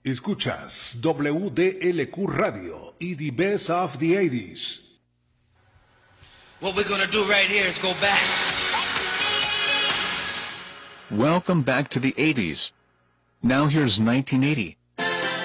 Escuchas WDLQ Radio y The Best of the 80s. What we're gonna do right here is go back. Welcome back to the 80s. Now here's 1980.